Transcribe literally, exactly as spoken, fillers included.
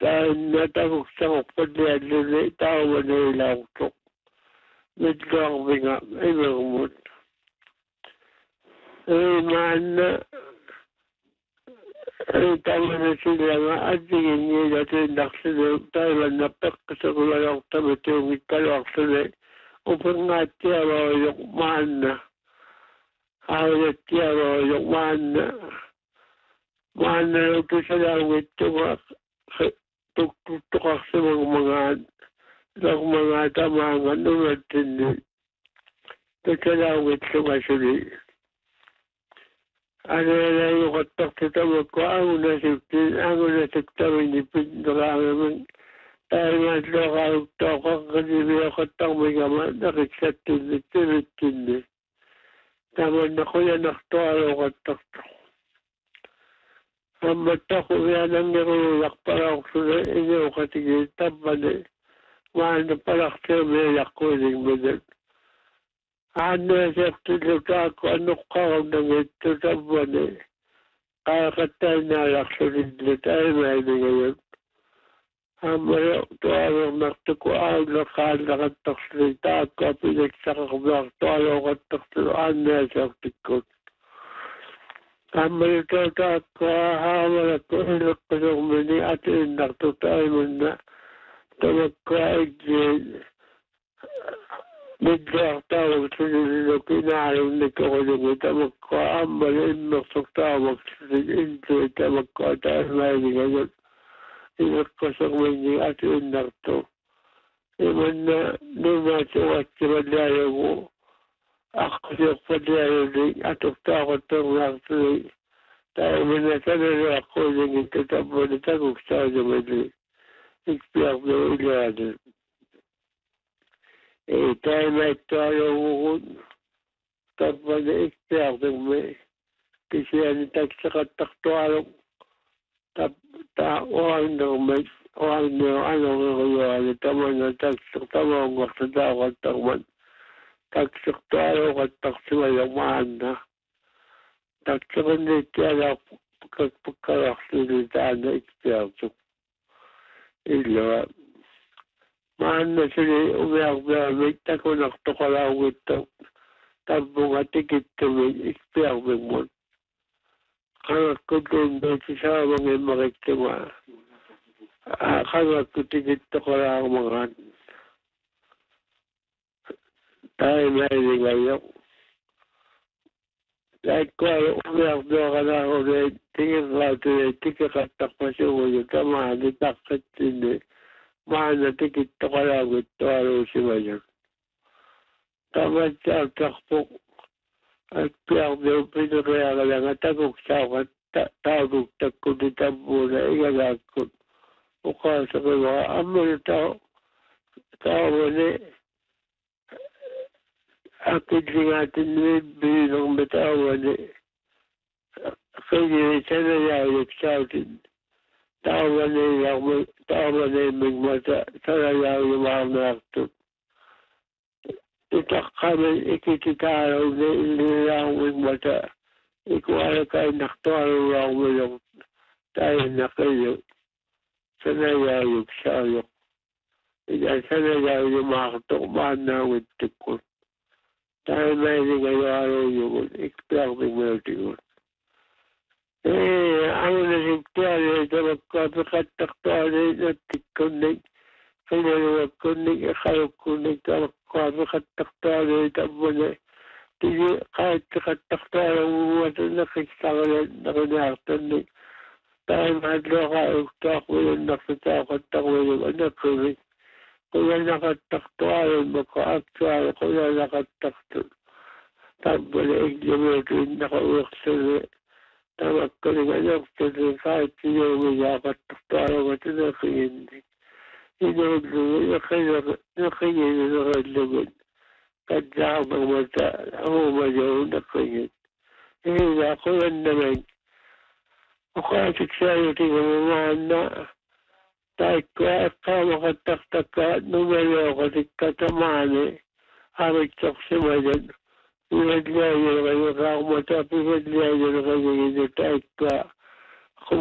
taannataguksaquppalialluni taumaniilauqtuq mitluarvinga imermut imaanna tamanasilaga attiginniilatiinnarluni tailanna peqqisaqulayortamatiungikkaluarluni upengaattiaroiyoq maanna aalattiaroiyoq maanna maanna utusalaungittuga tuktuktuqarsimagmagaan lagmagaa numattinni tusalaungitlugasuli analayuqattartutamakku angunasuktin angunasuktaminipit neraangaman taangaatluaqaaruktaoqaqqanimiyoqattarmigama naqissattinni timittinni tamanna quyanartualuqattartu ammattaqu vianangeruulaqpalaorluni inuuqatigi tammani maana palartiumiayaqquuningminan aannuasiartulutaakku annuqqarunangittu tammani qaaqattainaalarlunillu taimaanigayut ammayo tuavernertuku aulleqaallaqattarluni taakku apilaksaqarmiartualuuqattarlunu aannuasiartikkut ammayo taakku haamalakku ileqqasormini atiinnartu taimanna tamakku ajjiin midluartaavaksunillukinaalunnikkorulungu tamakku ammali immersortaavaksuni intui tamakku ataimaanigayut ileqqasormini atiinnartu imanna numaatuatsivalialugu аққусиорпалиалуни атуктаақоттэрнаартуи таимана саналуаққуулингитта таммани тагуксаанамали икпиарнуу илаани э таимааттаалуугун таммани икпиарнэрми кисиани таксеқаттартуалу тап таа уааннермат уааннео анериуали тамана таксер тамаангортатаақаттармат таксертуалуqattarsualumaanna takserunniittialaarpukkallarluni taana ikpiartuk illua maanna suli umiarmiamik takunartoqalaugittuq tammunga tikittumik ikpiarmigmut qangakkutluunniitisaamangimmariktunga qangakku tikittoqalaarmagaan taimaanigayoq laikkualu umiarmioranaaruni tigirraatuni tikeqattarpasuguyu tamaani taqqittinni maana tikittoqalaagittualuusimayut tamatsaartarpuq akpiarmiu pineriagalanga takuksaaqa taaguktakkuni tammuuna igagaakkut uqaaseqimaa ammanu tao taawani akidlingatinni biinermataawani qigiri sanayaaluksaatin taawaniilarmu taawaniimmigmata sanayaalumaarnaartut itaqqaman ikititaalawni illilaarmigmata ikualakainartualullaarmiyoq taayinnaqiyu sanayaaluksaayoq ida sanayaalumaartoq maannaawittikkut taimaanigayoaluujugun ikpiarmigmautigun ee angunasuktuali tamakkaa piqattartuali nattikkunnik qinaluakkunnik iqalukkunnik tamakkaa piqattartuali tammani tigi qaattiqattartualugumatu naqissagalan naqinaartannik taimaatluaqauktaaquyunnartutaaqattarwilum anakkuvik quyanaqattartualummakku aktualu quyanaqattartut tammani iglimuutu innaqauiqsuni tamakkuliganertuni qaattiluumiyaaqattartualugatunaqiginnik inuullugu iqiginerallugun kaddaarnermata amuumajagu naqigin iga quyannaman uqaatiksaalutigumumaanna taikkaa eqqaamaqattartakka numalooqatikkatamaani aritsorsimajan pihalliagileqagiqaarmata pihalliagileqagiginu taikkaa